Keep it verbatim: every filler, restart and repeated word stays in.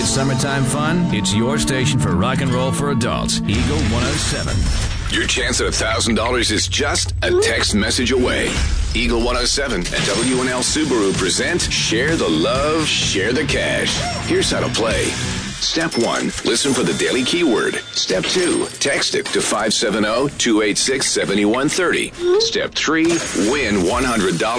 it's summertime fun, it's your station for rock and roll for adults. Eagle one oh seven. Your chance at one thousand dollars is just a text message away. Eagle one oh seven and W and L Subaru present Share the Love, Share the Cash. Here's how to play. Step one, listen for the daily keyword. Step two, text it to five seven zero, two eight six, seven one three zero. Step three, win one hundred dollars.